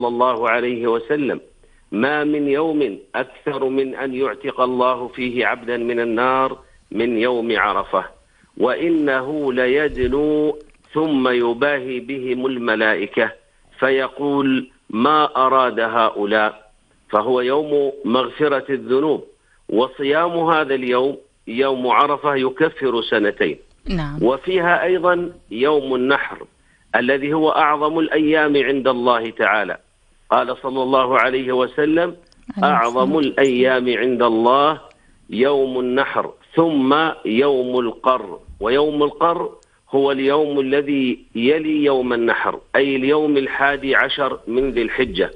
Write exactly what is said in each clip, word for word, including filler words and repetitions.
الله عليه وسلم: ما من يوم أكثر من أن يعتق الله فيه عبدا من النار من يوم عرفة، وإنه ليدنو ثم يباهي بهم الملائكة فيقول: ما أراد هؤلاء؟ فهو يوم مغفرة الذنوب، وصيام هذا اليوم يوم عرفة يكفر سنتين. نعم. وفيها أيضا يوم النحر الذي هو أعظم الأيام عند الله تعالى. قال صلى الله عليه وسلم: أعظم الأيام عند الله يوم النحر ثم يوم القر. ويوم القر هو اليوم الذي يلي يوم النحر، أي اليوم الحادي عشر من ذي الحجة،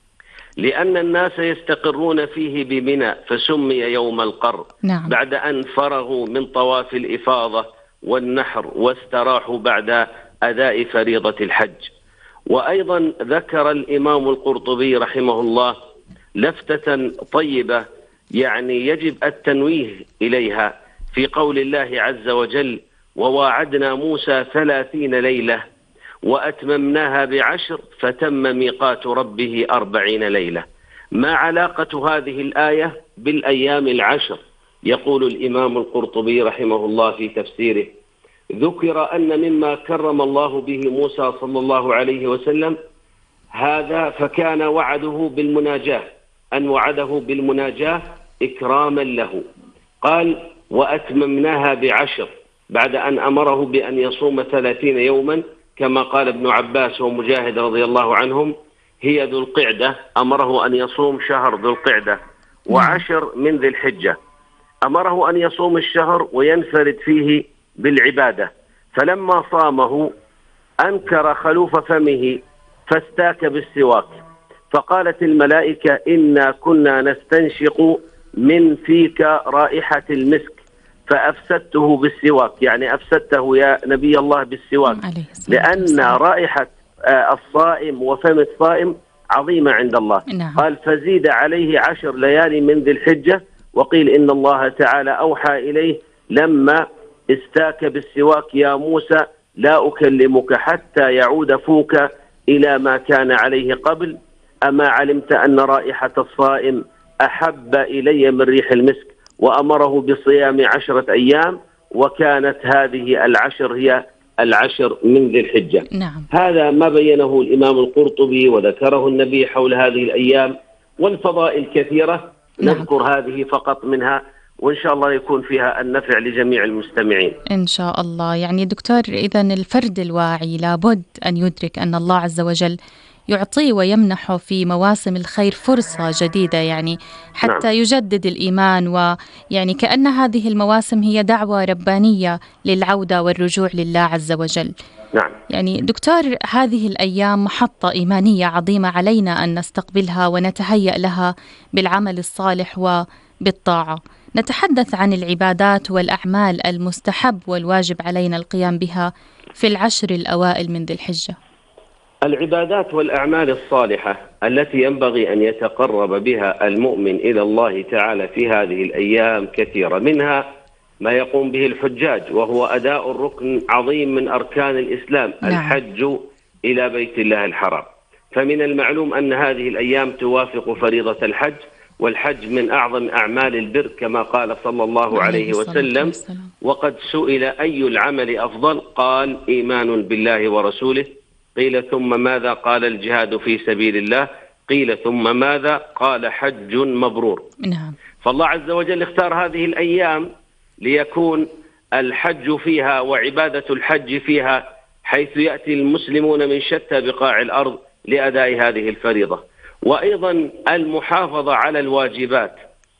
لأن الناس يستقرون فيه بمنى فسمي يوم القر. نعم. بعد أن فرغوا من طواف الإفاضة والنحر واستراحوا بعد أداء فريضة الحج. وأيضا ذكر الإمام القرطبي رحمه الله لفتة طيبة يعني يجب التنويه إليها في قول الله عز وجل: وواعدنا موسى ثلاثين ليلة وأتممناها بعشر فتم ميقات ربه أربعين ليلة. ما علاقة هذه الآية بالأيام العشر؟ يقول الإمام القرطبي رحمه الله في تفسيره: ذكر أن مما كرم الله به موسى صلى الله عليه وسلم هذا فكان وعده بالمناجاة، أن وعده بالمناجاة إكراما له. قال: وأتممناها بعشر، بعد أن أمره بأن يصوم ثلاثين يوما كما قال ابن عباس ومجاهد رضي الله عنهم: هي ذو القعدة، أمره أن يصوم شهر ذو القعدة، وعشر من ذي الحجة، أمره أن يصوم الشهر وينفرد فيه بالعبادة. فلما صامه أنكر خلوف فمه فاستاك بالسواك، فقالت الملائكة: إنا كنا نستنشق من فيك رائحة المسك فأفسدته بالسواك، يعني أفسدته يا نبي الله بالسواك، لأن رائحة الصائم وفم الصائم عظيمة عند الله. نعم. قال: فزيد عليه عشر ليالي من ذي الحجة. وقيل إن الله تعالى أوحى إليه لما استاك بالسواك: يا موسى لا أكلمك حتى يعود فوك إلى ما كان عليه قبل، أما علمت أن رائحة الصائم أحب إلي من ريح المسك، وأمره بصيام عشرة أيام، وكانت هذه العشر هي العشر من ذي الحجة. نعم. هذا ما بينه الإمام القرطبي وذكره النبي حول هذه الأيام، والفضائل كثيرة. نعم. نذكر هذه فقط منها، وإن شاء الله يكون فيها النفع لجميع المستمعين إن شاء الله. يعني دكتور، إذن الفرد الواعي لابد أن يدرك أن الله عز وجل يعطيه ويمنحه في مواسم الخير فرصة جديدة، يعني حتى نعم. يجدد الإيمان، ويعني كأن هذه المواسم هي دعوة ربانية للعودة والرجوع لله عز وجل. نعم. يعني دكتور، هذه الأيام محطة إيمانية عظيمة علينا أن نستقبلها ونتهيأ لها بالعمل الصالح وبالطاعة. نتحدث عن العبادات والأعمال المستحب والواجب علينا القيام بها في العشر الأوائل من ذي الحجة. العبادات والأعمال الصالحة التي ينبغي أن يتقرب بها المؤمن إلى الله تعالى في هذه الأيام كثيرة، منها ما يقوم به الحجاج وهو أداء الركن عظيم من أركان الإسلام. نعم. الحج إلى بيت الله الحرام. فمن المعلوم أن هذه الأيام توافق فريضة الحج، والحج من أعظم أعمال البر كما قال صلى الله عليه وسلم. وقد سئل: أي العمل أفضل؟ قال: إيمان بالله ورسوله. قيل: ثم ماذا؟ قال: الجهاد في سبيل الله. قيل: ثم ماذا؟ قال: حج مبرور. نعم. فالله عز وجل اختار هذه الأيام ليكون الحج فيها وعبادة الحج فيها، حيث يأتي المسلمون من شتى بقاع الأرض لأداء هذه الفريضة، وأيضا المحافظة على الواجبات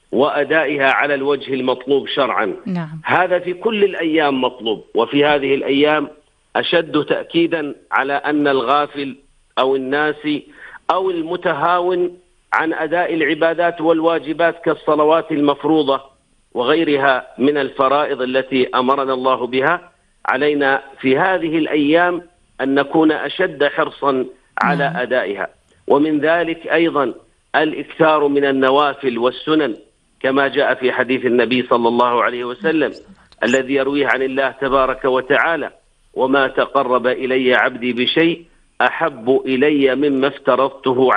وأدائها على الوجه المطلوب شرعا. نعم. هذا في كل الأيام مطلوب، وفي هذه الأيام أشد تأكيدا على أن الغافل أو الناسي أو المتهاون عن أداء العبادات والواجبات كالصلوات المفروضة وغيرها من الفرائض التي أمرنا الله بها، علينا في هذه الأيام أن نكون أشد حرصا على أدائها. ومن ذلك أيضا الإكثار من النوافل والسنن، كما جاء في حديث النبي صلى الله عليه وسلم الذي يرويه عن الله تبارك وتعالى: وما تقرب إلي عبدي بشيء أحب إلي مما افترضته